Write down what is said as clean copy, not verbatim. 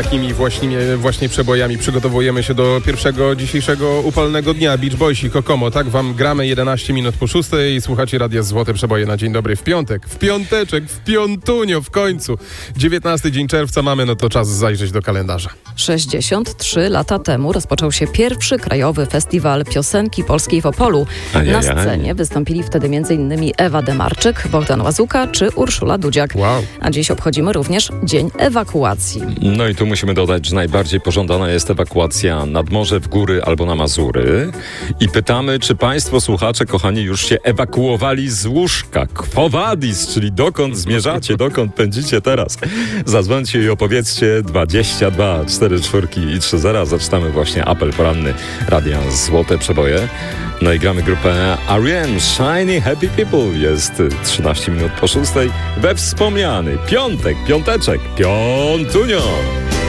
takimi właśnie przebojami przygotowujemy się do pierwszego dzisiejszego upalnego dnia. Beach Boys i Kokomo, tak? Wam gramy 11 minut po 6 i słuchacie Radia Złote Przeboje na dzień dobry w piątek. W piąteczek, w piątunio, w końcu. 19 dzień czerwca mamy, no to czas zajrzeć do kalendarza. 63 lata temu rozpoczął się pierwszy krajowy festiwal piosenki polskiej w Opolu. Na scenie wystąpili wtedy m.in. Ewa Demarczyk, Bogdan Łazuka czy Urszula Dudziak. Wow. A dziś obchodzimy również Dzień Ewakuacji. No i tu musimy dodać, że najbardziej pożądana jest ewakuacja nad morze, w góry albo na Mazury. I pytamy, czy państwo słuchacze, kochani, już się ewakuowali z łóżka? Quo vadis, czyli dokąd zmierzacie, dokąd pędzicie teraz? Zadzwońcie i opowiedzcie 22 44 i 30. Zaczynamy właśnie apel poranny Radia Złote Przeboje. No i gramy grupę R.E.M. Shiny Happy People. Jest 13 minut po 6 we wspomniany piątek, piąteczek, piątunio.